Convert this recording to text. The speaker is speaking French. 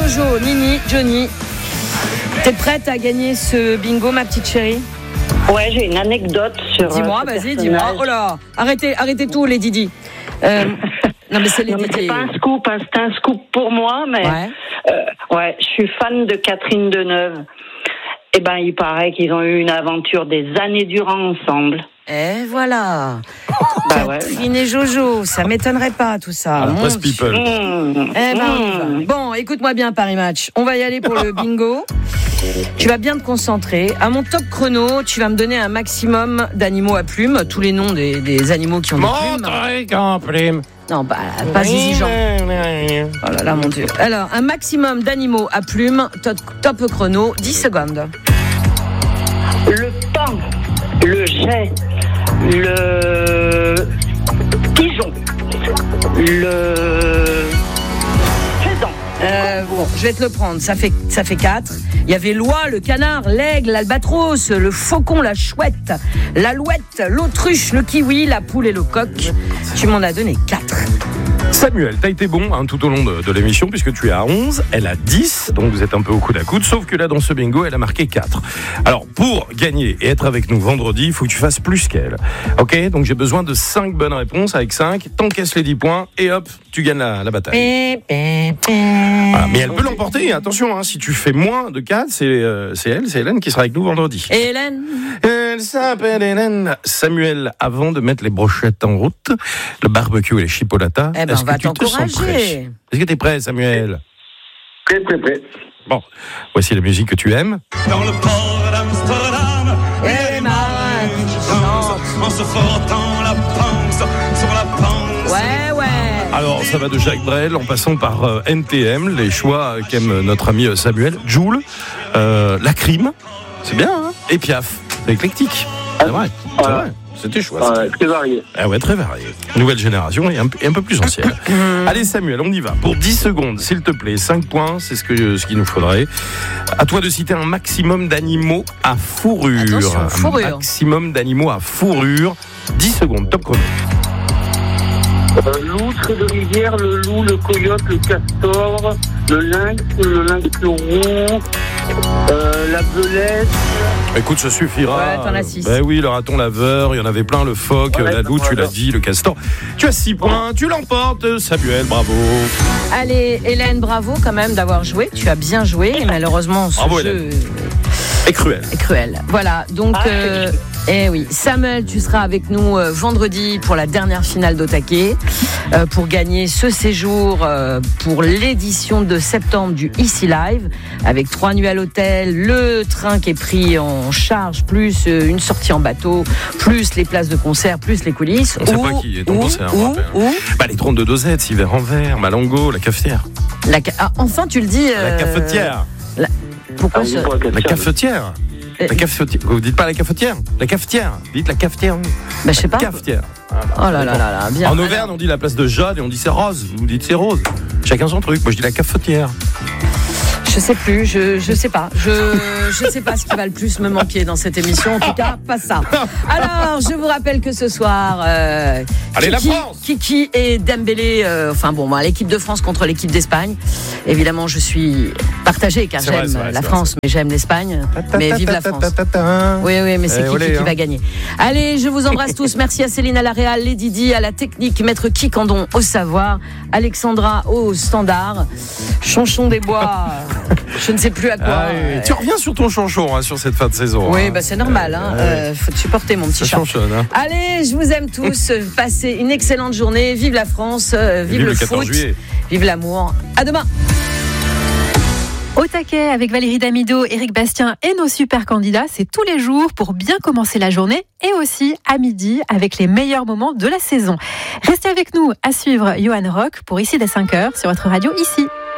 Jojo, Nini, Johnny. T'es prête à gagner ce bingo, ma petite chérie? Ouais, j'ai une anecdote sur. Dis-moi, vas-y, dis-moi. Oh là, arrêtez tout, les Didi. Non, mais c'est les Didi. C'est pas un scoop, c'est un scoop pour moi, mais. Ouais, je suis fan de Catherine Deneuve. Eh ben, il paraît qu'ils ont eu une aventure des années durant ensemble. Et voilà. Catherine ouais. et Jojo, ça m'étonnerait pas tout ça. Press People. Bon, écoute-moi bien, Paris Match. On va y aller pour le bingo. Tu vas bien te concentrer. À mon top chrono, tu vas me donner un maximum d'animaux à plumes, tous les noms des animaux qui ont des plumes. Non, pas Zizi Jean. Oh là là, mon Dieu. Alors, un maximum d'animaux à plumes, top chrono, 10 secondes. Le paon, le jet, le pigeon, le faisan. Bon, je vais te le prendre. Ça fait 4. Il y avait l'oie, le canard, l'aigle, l'albatros, le faucon, la chouette, l'alouette, l'autruche, le kiwi, la poule et le coq. Tu m'en as donné 4. Samuel, t'as été bon tout au long de l'émission puisque tu es à 11, elle a 10, donc vous êtes un peu au coude à coude, sauf que là dans ce bingo, elle a marqué 4. Alors pour gagner et être avec nous vendredi, il faut que tu fasses plus qu'elle. Ok, donc j'ai besoin de 5 bonnes réponses. Avec 5, t'encaisses les 10 points et hop, tu gagnes la bataille. Voilà. Mais elle peut l'emporter, attention, si tu fais moins de 4, c'est Hélène qui sera avec nous vendredi. Et Hélène ? Elle s'appelle Hélène. Samuel, avant de mettre les brochettes en route, le barbecue et les chipolatas, on va t'encourager. Est-ce que tu es prêt, Samuel ? Prêt. Bon, voici la musique que tu aimes. Dans le port d'Amsterdam, les marins qui chantent en se frottant la panse sur la panse. Ouais. Alors, ça va de Jacques Brel en passant par NTM, les choix qu'aime notre ami Samuel, Joule, La Crime, c'est bien, et Piaf, c'est éclectique. C'est vrai. C'était chouette. Très varié. Ah ouais, très varié. Nouvelle génération et un peu plus ancienne. Allez Samuel, on y va. Pour 10 secondes, s'il te plaît, 5 points, c'est ce qu'il nous faudrait. À toi de citer un maximum d'animaux à fourrure. Attention, fourrure. Un maximum d'animaux à fourrure. 10 secondes, top chrono. L'outre de rivière, le loup, le coyote, le castor, le lynx roux, la belette. Écoute, ça suffira. Ouais, t'en as 6. Ben oui, le raton laveur, il y en avait plein, le phoque, la loutre, tu l'as dit, le castor. Tu as 6 points, tu l'emportes, Samuel, bravo. Allez, Hélène, bravo quand même d'avoir joué. Tu as bien joué, et malheureusement, ce bravo, jeu Hélène. Est cruel. Voilà, donc... oui, Samuel, tu seras avec nous vendredi pour la dernière finale d'Otake, pour gagner ce séjour pour l'édition de septembre du Ici Live, avec 3 nuits à l'hôtel, le train qui est pris en charge, plus une sortie en bateau, plus les places de concert, plus les coulisses. On ne sait pas qui est en concert. Les 32 dosettes, Hiver en verre, Malango, la cafetière. Enfin, tu le dis. La cafetière. Pourquoi la cafetière. La cafetière. Vous dites pas la cafetière ? La cafetière. Dites la cafetière. Je sais pas. Cafetière. Oh là, bien. En Auvergne, on dit la place de Jade et on dit c'est rose. Vous dites c'est rose. Chacun son truc. Moi, je dis la cafetière. Je sais plus, je sais pas. Je sais pas ce qui va le plus me manquer dans cette émission. En tout cas, pas ça. Alors, je vous rappelle que ce soir, allez, la France. Kiki et Dembélé, l'équipe de France contre l'équipe d'Espagne. Évidemment, je suis partagée car j'aime la France, mais j'aime l'Espagne. Mais vive la France. Oui, mais c'est qui va gagner. Allez, je vous embrasse tous. Merci à Céline à la réal, les Didi à la technique, Maître Kikandon au savoir, Alexandra au standard, Chanchon des Bois. Je ne sais plus à quoi. Tu reviens sur ton chanchon sur cette fin de saison. Oui, c'est normal. Faut te supporter, mon petit chat. Chanchonne. Allez, je vous aime tous. Passez une excellente journée. Vive la France. Vive le 14 foot. Juillet. Vive l'amour. À demain. Au taquet avec Valérie Damido, Éric Bastien et nos super candidats, c'est tous les jours pour bien commencer la journée et aussi à midi avec les meilleurs moments de la saison. Restez avec nous à suivre Johan Rock pour Ici dès 5h sur votre radio Ici.